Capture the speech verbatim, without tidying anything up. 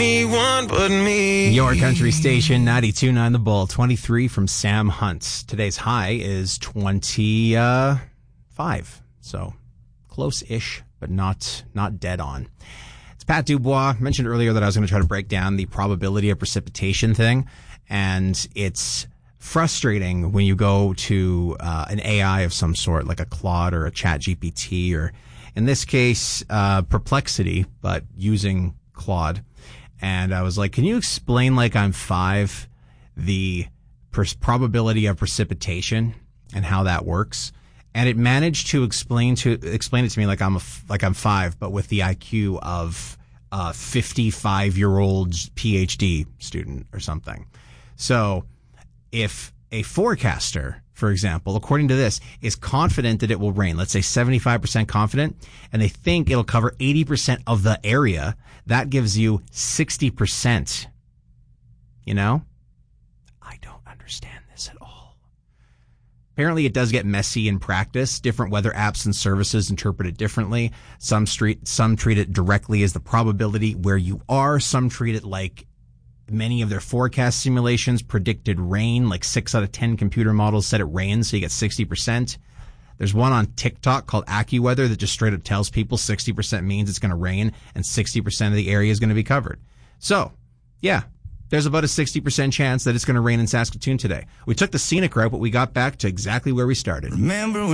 Anyone but me. Your country station, ninety-two point nine The Bull, twenty-three from Sam Hunt. Today's high is twenty-five, so close-ish, but not not dead on. It's Pat Dubois. I mentioned earlier that I was going to try to break down the probability of precipitation thing, and it's frustrating when you go to uh, an A I of some sort, like a Claude or a Chat G P T, or in this case, uh, Perplexity, but using Claude. And I was like, can you explain, like I'm five, the pers- probability of precipitation and how that works? And it managed to explain to explain it to me like I'm a, like I'm five, but with the I Q of a fifty-five-year-old PhD student or something. So if a forecaster, for example, according to this, is confident that it will rain, let's say seventy-five percent confident, and they think it'll cover eighty percent of the area, that gives you sixty percent. You know? I don't understand this at all. Apparently it does get messy in practice. Different weather apps and services interpret it differently. Some street, some treat it directly as the probability where you are. Some treat it like many of their forecast simulations predicted rain, like six out of ten computer models said it rains, so you get sixty percent. There's one on TikTok called AccuWeather that just straight up tells people sixty percent means it's going to rain and sixty percent of the area is going to be covered. So, yeah, there's about a sixty percent chance that it's going to rain in Saskatoon today. We took the scenic route, but we got back to exactly where we started. Remember when